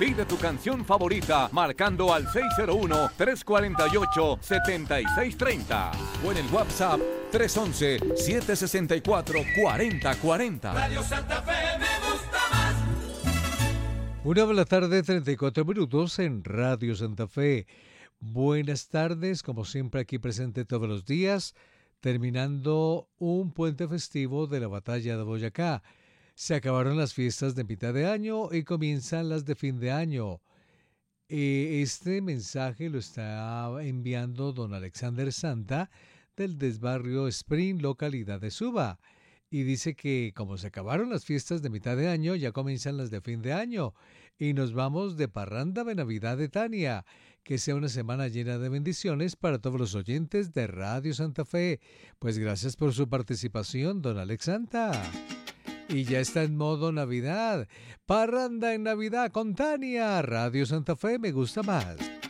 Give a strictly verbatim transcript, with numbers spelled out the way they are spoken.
Pide tu canción favorita marcando al seis cero uno, tres cuatro ocho, siete seis tres cero o en el WhatsApp tres once, siete sesenta y cuatro, cuarenta cuarenta. Radio Santa Fe me gusta más. Una de la tarde, treinta y cuatro minutos en Radio Santa Fe. Buenas tardes, como siempre aquí presente todos los días, terminando un puente festivo de la batalla de Boyacá. Se acabaron las fiestas de mitad de año y comienzan las de fin de año. Este mensaje lo está enviando don Alexander Santa del desbarrio Spring, localidad de Suba. Y dice que como se acabaron las fiestas de mitad de año, ya comienzan las de fin de año. Y nos vamos de parranda de Navidad de Tania. Que sea una semana llena de bendiciones para todos los oyentes de Radio Santa Fe. Pues gracias por su participación, don Alex Santa. Y ya está en modo Navidad. Parranda en Navidad con Tania. Radio Santa Fe me gusta más.